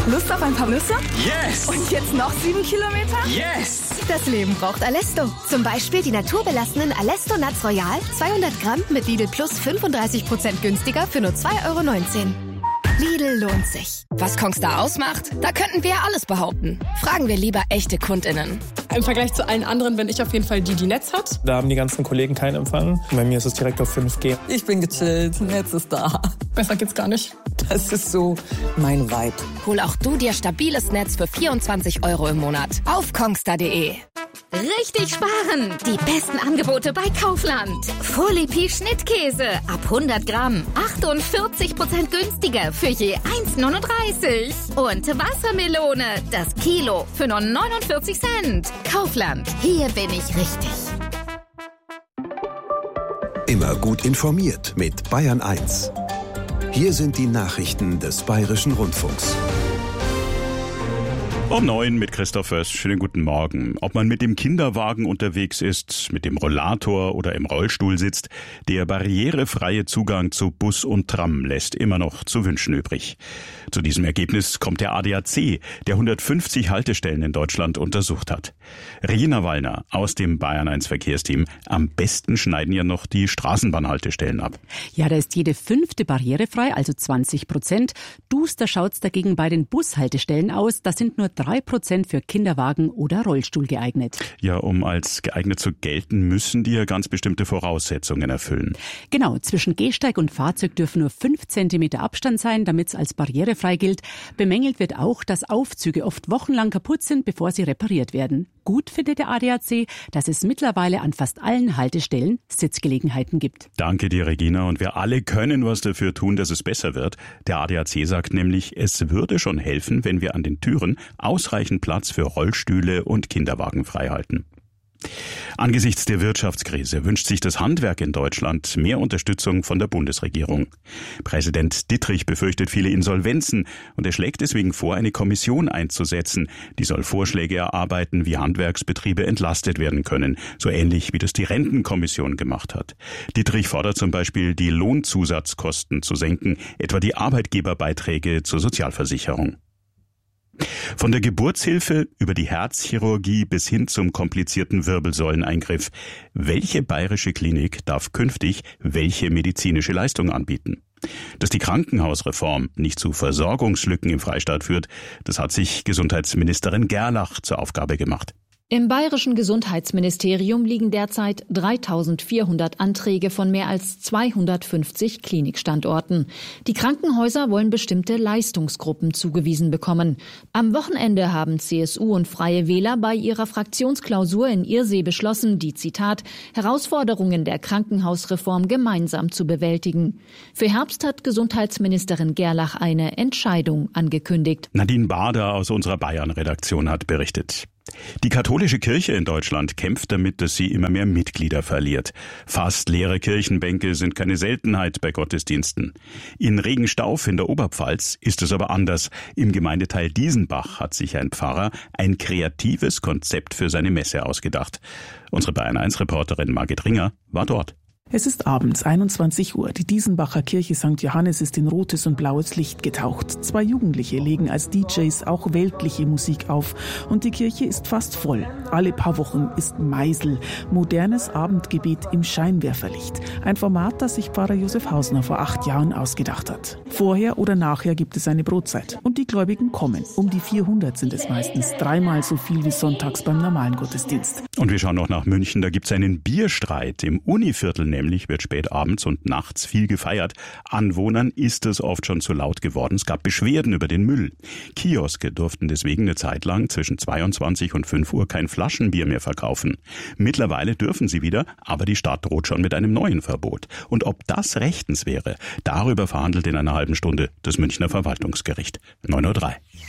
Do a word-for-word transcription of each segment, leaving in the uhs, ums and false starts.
Lust auf ein paar Nüsse? Yes! Und jetzt noch sieben Kilometer? Yes! Das Leben braucht Alesto. Zum Beispiel die naturbelassenen Alesto Nuts Royal, zweihundert Gramm mit Lidl Plus fünfunddreißig Prozent günstiger für nur zwei Euro neunzehn. Lidl lohnt sich. Was Kongstar ausmacht? Da könnten wir ja alles behaupten. Fragen wir lieber echte KundInnen. Im Vergleich zu allen anderen bin ich auf jeden Fall die, die Netz hat. Da haben die ganzen Kollegen keinen Empfang. Bei mir ist es direkt auf fünf G. Ich bin gechillt, Netz ist da. Besser geht's gar nicht. Das ist so mein Vibe. Hol auch du dir stabiles Netz für vierundzwanzig Euro im Monat auf kongstar punkt de. Richtig sparen! Die besten Angebote bei Kaufland. Folie Schnittkäse ab hundert Gramm. achtundvierzig Prozent günstiger für je eins neununddreißig. Und Wassermelone, das Kilo für nur neunundvierzig Cent. Kaufland, hier bin ich richtig. Immer gut informiert mit Bayern eins. Hier sind die Nachrichten des Bayerischen Rundfunks. Um neun mit Christoph Först. Schönen guten Morgen. Ob man mit dem Kinderwagen unterwegs ist, mit dem Rollator oder im Rollstuhl sitzt, der barrierefreie Zugang zu Bus und Tram lässt immer noch zu wünschen übrig. Zu diesem Ergebnis kommt der A D A C, der hundertfünfzig Haltestellen in Deutschland untersucht hat. Regina Wallner aus dem Bayern eins Verkehrsteam. Am besten schneiden ja noch die Straßenbahnhaltestellen ab. Ja, da ist jede fünfte barrierefrei, also zwanzig Prozent. Duster schaut's dagegen bei den Bushaltestellen aus. Das sind nur drei Prozent für Kinderwagen oder Rollstuhl geeignet. Ja, um als geeignet zu gelten, müssen die ja ganz bestimmte Voraussetzungen erfüllen. Genau, zwischen Gehsteig und Fahrzeug dürfen nur fünf Zentimeter Abstand sein, damit es als barrierefrei gilt. Bemängelt wird auch, dass Aufzüge oft wochenlang kaputt sind, bevor sie repariert werden. Gut findet der A D A C, dass es mittlerweile an fast allen Haltestellen Sitzgelegenheiten gibt. Danke dir, Regina. Und wir alle können was dafür tun, dass es besser wird. Der A D A C sagt nämlich, es würde schon helfen, wenn wir an den Türen ausreichend Platz für Rollstühle und Kinderwagen freihalten. Angesichts der Wirtschaftskrise wünscht sich das Handwerk in Deutschland mehr Unterstützung von der Bundesregierung. Präsident Dittrich befürchtet viele Insolvenzen und er schlägt deswegen vor, eine Kommission einzusetzen. Die soll Vorschläge erarbeiten, wie Handwerksbetriebe entlastet werden können, so ähnlich wie das die Rentenkommission gemacht hat. Dittrich fordert zum Beispiel, die Lohnzusatzkosten zu senken, etwa die Arbeitgeberbeiträge zur Sozialversicherung. Von der Geburtshilfe über die Herzchirurgie bis hin zum komplizierten Wirbelsäuleneingriff. Welche bayerische Klinik darf künftig welche medizinische Leistung anbieten? Dass die Krankenhausreform nicht zu Versorgungslücken im Freistaat führt, das hat sich Gesundheitsministerin Gerlach zur Aufgabe gemacht. Im bayerischen Gesundheitsministerium liegen derzeit dreitausendvierhundert Anträge von mehr als zweihundertfünfzig Klinikstandorten. Die Krankenhäuser wollen bestimmte Leistungsgruppen zugewiesen bekommen. Am Wochenende haben C S U und Freie Wähler bei ihrer Fraktionsklausur in Irsee beschlossen, die, Zitat, Herausforderungen der Krankenhausreform gemeinsam zu bewältigen. Für Herbst hat Gesundheitsministerin Gerlach eine Entscheidung angekündigt. Nadine Bader aus unserer Bayern-Redaktion hat berichtet. Die katholische Kirche in Deutschland kämpft damit, dass sie immer mehr Mitglieder verliert. Fast leere Kirchenbänke sind keine Seltenheit bei Gottesdiensten. In Regenstauf in der Oberpfalz ist es aber anders. Im Gemeindeteil Diesenbach hat sich ein Pfarrer ein kreatives Konzept für seine Messe ausgedacht. Unsere Bayern eins Reporterin Margit Ringer war dort. Es ist abends, einundzwanzig Uhr. Die Diesenbacher Kirche Sankt Johannes ist in rotes und blaues Licht getaucht. Zwei Jugendliche legen als D Js auch weltliche Musik auf. Und die Kirche ist fast voll. Alle paar Wochen ist Meisel, modernes Abendgebet im Scheinwerferlicht. Ein Format, das sich Pfarrer Josef Hausner vor acht Jahren ausgedacht hat. Vorher oder nachher gibt es eine Brotzeit. Und die Gläubigen kommen. Um die vierhundert sind es meistens. Dreimal so viel wie sonntags beim normalen Gottesdienst. Und wir schauen noch nach München. Da gibt es einen Bierstreit im Univiertel. Nämlich wird spät abends und nachts viel gefeiert. Anwohnern ist es oft schon zu laut geworden. Es gab Beschwerden über den Müll. Kioske durften deswegen eine Zeit lang zwischen zweiundzwanzig und fünf Uhr kein Flaschenbier mehr verkaufen. Mittlerweile dürfen sie wieder, aber die Stadt droht schon mit einem neuen Verbot. Und ob das rechtens wäre, darüber verhandelt in einer halben Stunde das Münchner Verwaltungsgericht. neun Uhr drei.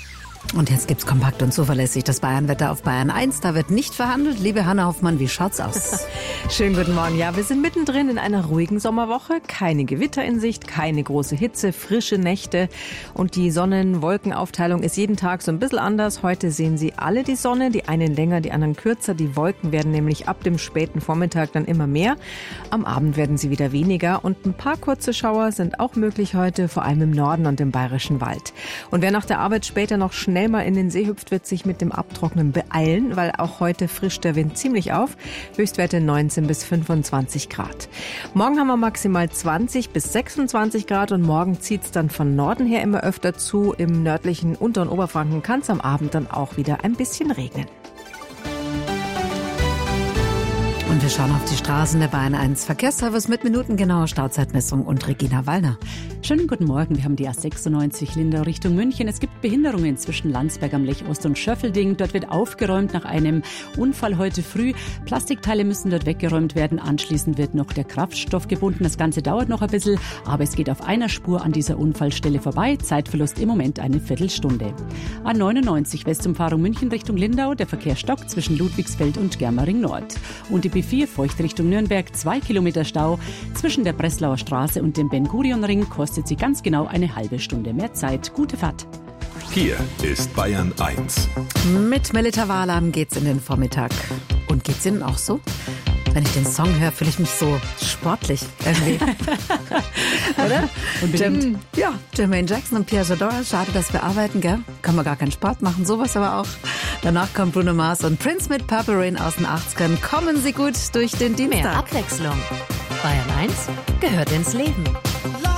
Und jetzt gibt's kompakt und zuverlässig das Bayernwetter auf Bayern eins. Da wird nicht verhandelt. Liebe Hanna Hoffmann, wie schaut's aus? Schönen guten Morgen. Ja, wir sind mittendrin in einer ruhigen Sommerwoche. Keine Gewitter in Sicht, keine große Hitze, frische Nächte. Und die Sonnen-Wolkenaufteilung ist jeden Tag so ein bisschen anders. Heute sehen Sie alle die Sonne, die einen länger, die anderen kürzer. Die Wolken werden nämlich ab dem späten Vormittag dann immer mehr. Am Abend werden sie wieder weniger. Und ein paar kurze Schauer sind auch möglich heute, vor allem im Norden und im Bayerischen Wald. Und wer nach der Arbeit später noch schnell mal in den See hüpft, wird sich mit dem Abtrocknen beeilen, weil auch heute frischt der Wind ziemlich auf. Höchstwerte neunzehn bis fünfundzwanzig Grad. Morgen haben wir maximal zwanzig bis sechsundzwanzig Grad und morgen zieht es dann von Norden her immer öfter zu. Im nördlichen Unter- und Oberfranken kann es am Abend dann auch wieder ein bisschen regnen. Und wir schauen auf die Straßen der Bayern eins Verkehrsservice mit minutengenauer Stauzeitmessung und Regina Wallner. Schönen guten Morgen. Wir haben die A sechsundneunzig Lindau Richtung München. Es gibt Behinderungen zwischen Landsberg am Lech Ost und Schöffelding. Dort wird aufgeräumt nach einem Unfall heute früh. Plastikteile müssen dort weggeräumt werden. Anschließend wird noch der Kraftstoff gebunden. Das Ganze dauert noch ein bisschen, aber es geht auf einer Spur an dieser Unfallstelle vorbei. Zeitverlust im Moment eine Viertelstunde. A neunundneunzig Westumfahrung München Richtung Lindau. Der Verkehr stockt zwischen Ludwigsfeld und Germering Nord. Und die B vier Feucht Richtung Nürnberg, zwei Kilometer Stau. Zwischen der Breslauer Straße und dem Ben-Gurion-Ring kostet sie ganz genau eine halbe Stunde mehr Zeit. Gute Fahrt. Hier ist Bayern eins. Mit Melita Wahlan geht's in den Vormittag. Und geht's Ihnen auch so? Wenn ich den Song höre, fühle ich mich so sportlich irgendwie. Oder? Unbedingt. Ja, Jermaine Jackson und Pierre Jadot. Schade, dass wir arbeiten, gell? Kann man gar keinen Sport machen, sowas aber auch. Danach kommt Bruno Mars und Prince mit Purple Rain aus den achtzigern. Kommen Sie gut durch den Dienstag. Mehr Abwechslung. Bayern eins gehört ins Leben.